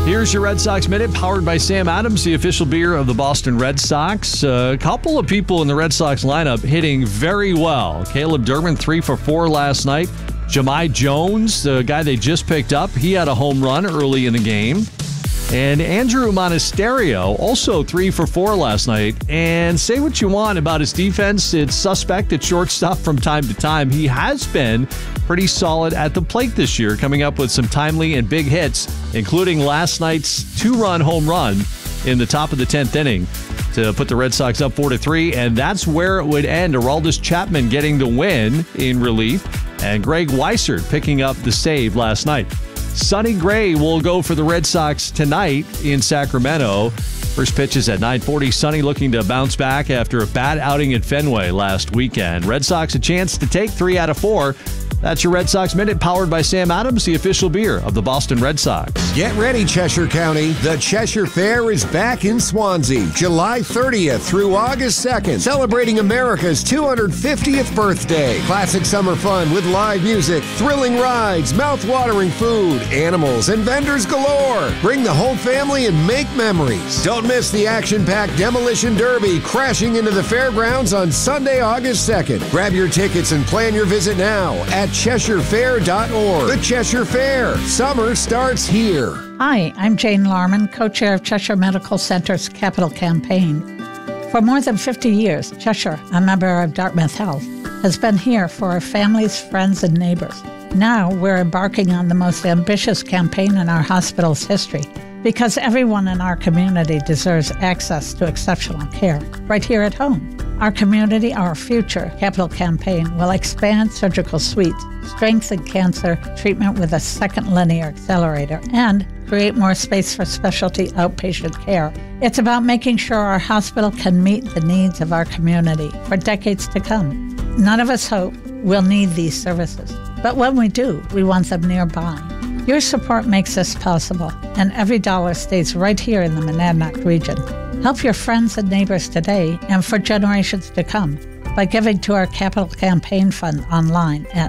Here's your Red Sox Minute, powered by Sam Adams, the official beer of the Boston Red Sox. A couple of people in the Red Sox lineup hitting very well. Caleb Durman, 3 for 4 last night. Jahmai Jones, the guy they just picked up, he had a home run early in the game. And Andrew Monasterio, also 3 for 4 last night. And say what you want about his defense, it's suspect at shortstop from time to time. He has been pretty solid at the plate this year, coming up with some timely and big hits, including last night's 2-run home run in the top of the 10th inning to put the Red Sox up 4-3. And that's where it would end. Aroldis Chapman getting the win in relief, and Greg Weissert picking up the save last night. Sonny Gray will go for the Red Sox tonight in Sacramento. First pitch is at 9:40. Sonny looking to bounce back after a bad outing at Fenway last weekend. Red Sox a chance to take 3 out of 4. That's your Red Sox Minute, powered by Sam Adams, the official beer of the Boston Red Sox. Get ready, Cheshire County. The Cheshire Fair is back in Swansea, July 30th through August 2nd, celebrating America's 250th birthday. Classic summer fun with live music, thrilling rides, mouth-watering food, animals, and vendors galore. Bring the whole family and make memories. Don't miss the action-packed Demolition Derby crashing into the fairgrounds on Sunday, August 2nd. Grab your tickets and plan your visit now at CheshireFair.org. The Cheshire Fair. Summer starts here. Hi, I'm Jane Larman, co-chair of Cheshire Medical Center's Capital Campaign. For more than 50 years, Cheshire, a member of Dartmouth Health, has been here for our families, friends, and neighbors. Now we're embarking on the most ambitious campaign in our hospital's history, because everyone in our community deserves access to exceptional care right here at home. Our community, our future Capital Campaign will expand surgical suites, strengthen cancer treatment with a second linear accelerator, and create more space for specialty outpatient care. It's about making sure our hospital can meet the needs of our community for decades to come. None of us hope we'll need these services, but when we do, we want them nearby. Your support makes this possible, and every dollar stays right here in the Monadnock region. Help your friends and neighbors today and for generations to come by giving to our Capital Campaign Fund online at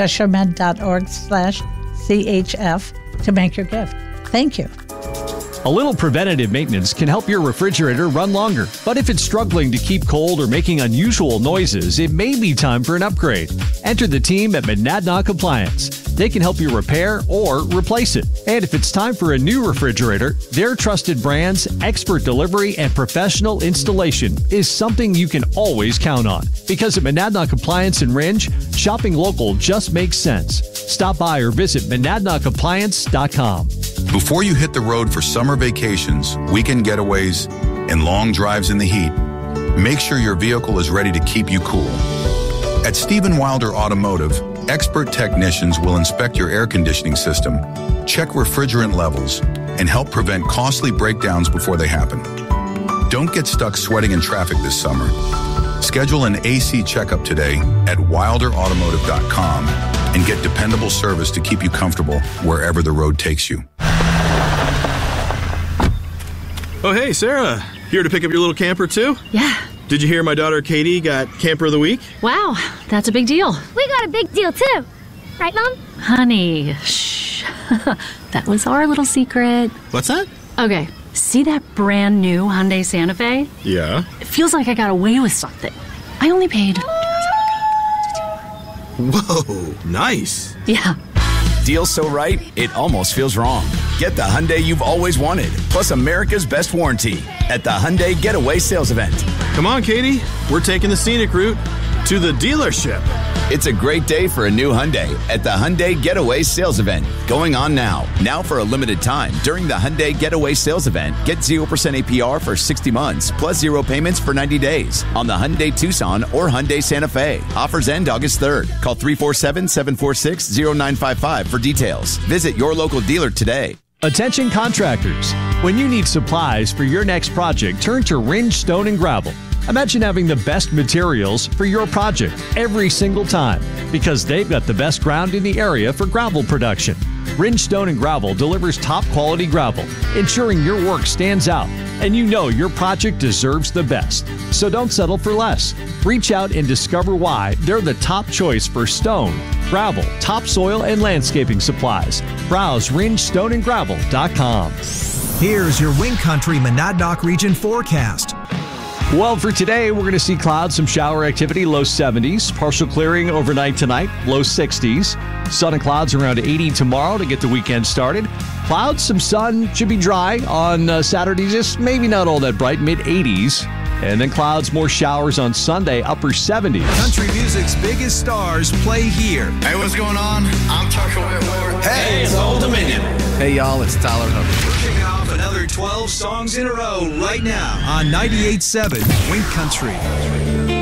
CheshireMed.org/CHF to make your gift. Thank you. A little preventative maintenance can help your refrigerator run longer. But if it's struggling to keep cold or making unusual noises, it may be time for an upgrade. Enter the team at Monadnock Appliance. They can help you repair or replace it. And if it's time for a new refrigerator, their trusted brands, expert delivery, and professional installation is something you can always count on. Because at Monadnock Appliance in Rindge, shopping local just makes sense. Stop by or visit MonadnockAppliance.com. Before you hit the road for summer vacations, weekend getaways, and long drives in the heat, make sure your vehicle is ready to keep you cool. At Stephen Wilder Automotive, expert technicians will inspect your air conditioning system, check refrigerant levels, and help prevent costly breakdowns before they happen. Don't get stuck sweating in traffic this summer. Schedule an AC checkup today at wilderautomotive.com and get dependable service to keep you comfortable wherever the road takes you. Oh, hey, Sarah. Here to pick up your little camper, too? Yeah. Did you hear my daughter Katie got Camper of the Week? Wow, that's a big deal. We got a big deal, too. Right, Mom? Honey, shh. That was our little secret. What's that? Okay, see that brand new Hyundai Santa Fe? Yeah. It feels like I got away with something. I only paid... Whoa, nice. Yeah. Deal so right, it almost feels wrong. Get the Hyundai you've always wanted, plus America's best warranty at the Hyundai Getaway Sales Event. Come on, Katie. We're taking the scenic route to the dealership. It's a great day for a new Hyundai at the Hyundai Getaway Sales Event. Going on now. Now for a limited time during the Hyundai Getaway Sales Event. Get 0% APR for 60 months, plus 0 payments for 90 days on the Hyundai Tucson or Hyundai Santa Fe. Offers end August 3rd. Call 347-746-0955 for details. Visit your local dealer today. Attention contractors. When you need supplies for your next project, turn to Rindge Stone and Gravel. Imagine having the best materials for your project every single time, because they've got the best ground in the area for gravel production. Rindge Stone and Gravel delivers top quality gravel, ensuring your work stands out and you know your project deserves the best. So don't settle for less. Reach out and discover why they're the top choice for stone, gravel, topsoil, and landscaping supplies. Browse ringstoneandgravel.com. Here's your Wing Country Monadnock region forecast. Well, for today, we're going to see clouds, some shower activity, low 70s. Partial clearing overnight tonight, low 60s. Sun and clouds around 80 tomorrow to get the weekend started. Clouds, some sun, should be dry on Saturday, just maybe not all that bright, mid-80s. And then clouds, more showers on Sunday, upper 70s. Country music's biggest stars play here. Hey, what's going on? I'm Tucker Whitmore. Hey, it's Old Dominion. Hey, y'all, it's Tyler Hubbard. We're kicking off another 12 songs in a row right now on 98.7 Wing Country.